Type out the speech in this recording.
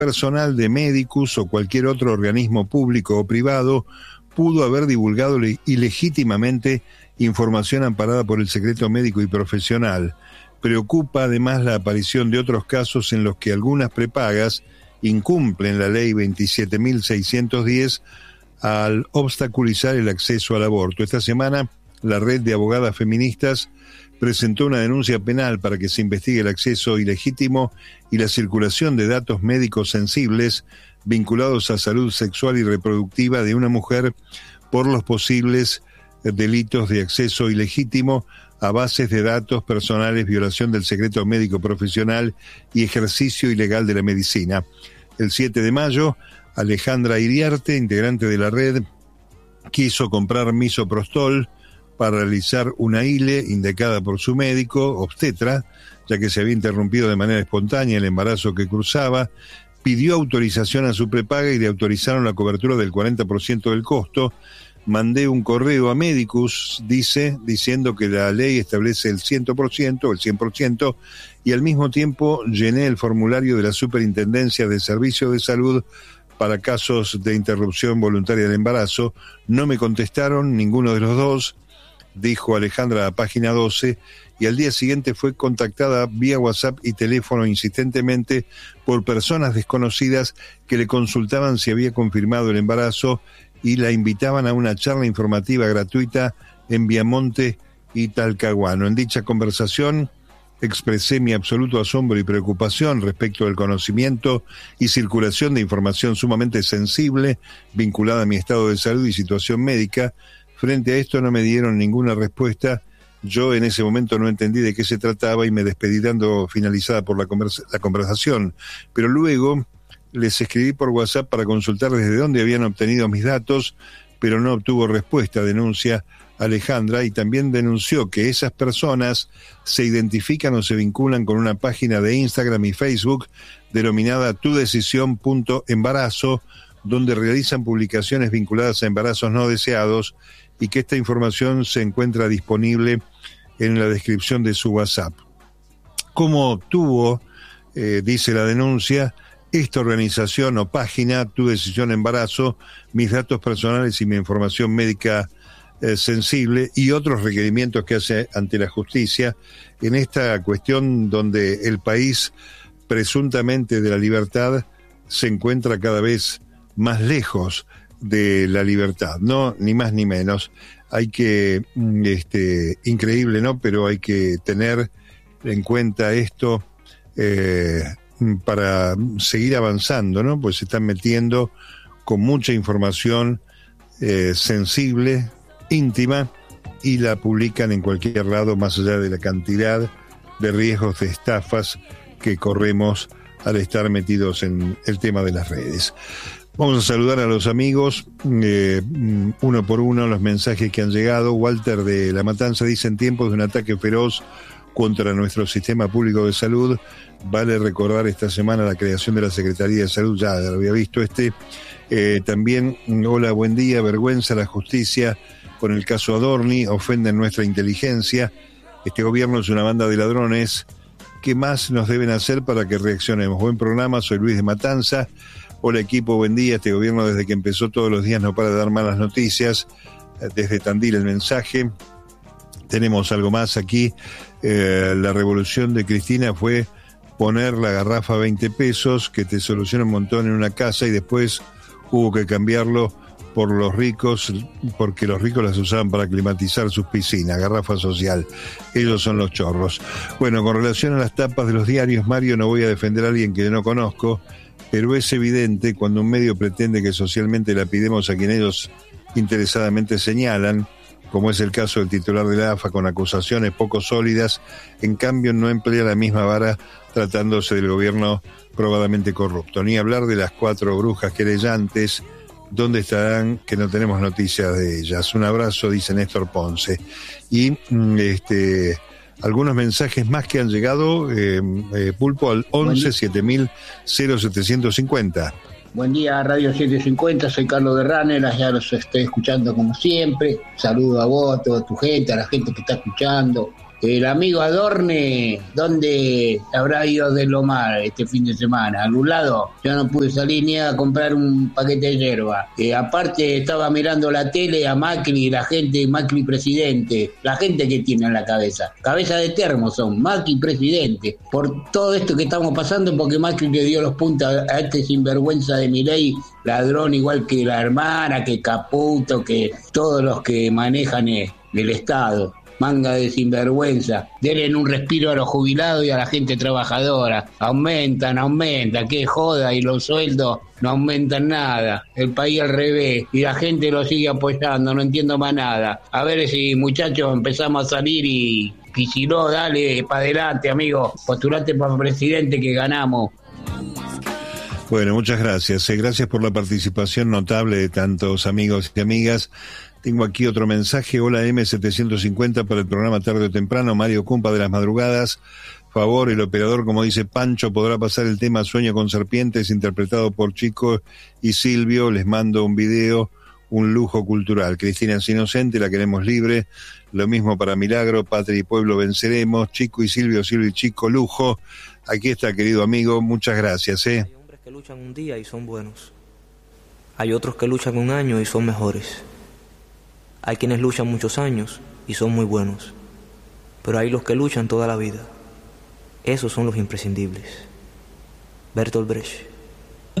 personal de Medicus o cualquier otro organismo público o privado pudo haber divulgado ilegítimamente información amparada por el secreto médico y profesional. Preocupa además la aparición de otros casos en los que algunas prepagas incumplen la ley 27.610 al obstaculizar el acceso al aborto. Esta semana, la red de abogadas feministas presentó una denuncia penal para que se investigue el acceso ilegítimo y la circulación de datos médicos sensibles vinculados a salud sexual y reproductiva de una mujer por los posibles delitos de acceso ilegítimo a bases de datos personales, violación del secreto médico profesional y ejercicio ilegal de la medicina. El 7 de mayo, Alejandra Iriarte, integrante de la red, quiso comprar misoprostol para realizar una ILE indicada por su médico obstetra, ya que se había interrumpido de manera espontánea el embarazo que cruzaba. Pidió autorización a su prepaga y le autorizaron la cobertura del 40% del costo. Mandé un correo a Medicus, diciendo que la ley establece el 100% o el 100%, y al mismo tiempo llené el formulario de la Superintendencia de Servicios de Salud para casos de interrupción voluntaria del embarazo. No me contestaron ninguno de los dos, dijo Alejandra a Página 12, y al día siguiente fue contactada vía WhatsApp y teléfono insistentemente por personas desconocidas que le consultaban si había confirmado el embarazo y la invitaban a una charla informativa gratuita en Viamonte y Talcahuano. En dicha conversación expresé mi absoluto asombro y preocupación respecto del conocimiento y circulación de información sumamente sensible vinculada a mi estado de salud y situación médica. Frente a esto no me dieron ninguna respuesta. Yo en ese momento no entendí de qué se trataba y me despedí dando finalizada por la conversación. Pero luego les escribí por WhatsApp para consultar desde dónde habían obtenido mis datos, pero no obtuvo respuesta, denuncia Alejandra, y también denunció que esas personas se identifican o se vinculan con una página de Instagram y Facebook denominada tudecisión.embarazo, donde realizan publicaciones vinculadas a embarazos no deseados, y que esta información se encuentra disponible en la descripción de su WhatsApp. ¿Cómo obtuvo, dice la denuncia, esta organización o página, Tu Decisión Embarazo, mis datos personales y mi información médica sensible y otros requerimientos que hace ante la justicia en esta cuestión donde el país presuntamente de la libertad se encuentra cada vez más lejos de la libertad, no ni más ni menos? Hay que, increíble, ¿no? Pero hay que tener en cuenta esto para seguir avanzando, ¿no? Pues se están metiendo con mucha información sensible, íntima, y la publican en cualquier lado, más allá de la cantidad de riesgos de estafas que corremos al estar metidos en el tema de las redes. Vamos a saludar a los amigos, uno por uno, los mensajes que han llegado. Walter de La Matanza dice: en tiempos de un ataque feroz contra nuestro sistema público de salud, vale recordar esta semana la creación de la Secretaría de Salud, ya lo había visto también, hola, buen día, vergüenza la justicia con el caso Adorni, ofenden nuestra inteligencia, este gobierno es una banda de ladrones, ¿qué más nos deben hacer para que reaccionemos? Buen programa, soy Luis de Matanza. Hola equipo, buen día. Este gobierno desde que empezó todos los días no para de dar malas noticias. Desde Tandil el mensaje. Tenemos algo más aquí. La revolución de Cristina fue poner la garrafa a 20 pesos, que te soluciona un montón en una casa, y después hubo que cambiarlo por los ricos, porque los ricos las usaban para climatizar sus piscinas. Garrafa social. Ellos son los chorros. Bueno, con relación a las tapas de los diarios, Mario, no voy a defender a alguien que no conozco, pero es evidente cuando un medio pretende que socialmente la pidemos a quien ellos interesadamente señalan, como es el caso del titular de la AFA con acusaciones poco sólidas, en cambio no emplea la misma vara tratándose del gobierno probadamente corrupto. Ni hablar de las 4 brujas querellantes, ¿dónde estarán? Que no tenemos noticias de ellas. Un abrazo, dice Néstor Ponce. Y algunos mensajes más que han llegado, Pulpo, al 11 7000 0750. Buen día, Radio 750, soy Carlos de Ranelas, ya los estoy escuchando como siempre. Saludo a vos, a toda tu gente, a la gente que está escuchando. El amigo Adorne, ¿dónde habrá ido de Lomar este fin de semana? Al un lado, yo no pude salir ni a comprar un paquete de hierba. Aparte, estaba mirando la tele a Macri, la gente, Macri presidente, la gente que tiene en la cabeza. Cabeza de termo son, Macri presidente. Por todo esto que estamos pasando, porque Macri le dio los puntos a este sinvergüenza de Milei, ladrón igual que la hermana, que Caputo, que todos los que manejan el Estado. Manga de sinvergüenza, denle un respiro a los jubilados y a la gente trabajadora. Aumentan, qué joda, y los sueldos no aumentan nada. El país al revés, y la gente lo sigue apoyando, no entiendo más nada. A ver si, muchachos, empezamos a salir y si no, dale, para adelante, amigo. Postulate para presidente que ganamos. Bueno, muchas gracias. Gracias por la participación notable de tantos amigos y amigas. Tengo aquí otro mensaje. Hola M750 para el programa Tarde o Temprano. Mario Cumpa de las Madrugadas. Favor, el operador, como dice Pancho, podrá pasar el tema Sueño con Serpientes, interpretado por Chico y Silvio. Les mando un video, un lujo cultural. Cristina es inocente, la queremos libre. Lo mismo para Milagro, Patria y Pueblo venceremos. Chico y Silvio, Silvio y Chico, lujo. Aquí está, querido amigo. Muchas gracias, Hay hombres que luchan un día y son buenos. Hay otros que luchan un año y son mejores. Hay quienes luchan muchos años y son muy buenos, pero hay los que luchan toda la vida. Esos son los imprescindibles. Bertolt Brecht.